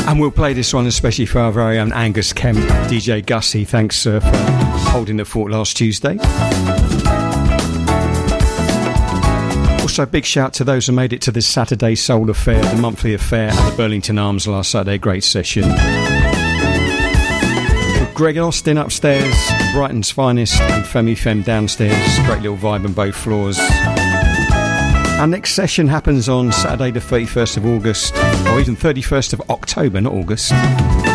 And we'll play this one especially for our very own Angus Kemp, DJ Gussie. Thanks, sir, for holding the fort last Tuesday. Also, big shout to those who made it to the Saturday Soul Affair, the monthly affair at the Burlington Arms last Saturday. Great session. With Greg Austin upstairs, Brighton's finest, and Femi Fem downstairs. Great little vibe on both floors. Our next session happens on Saturday the 31st of August, or even 31st of October, not August.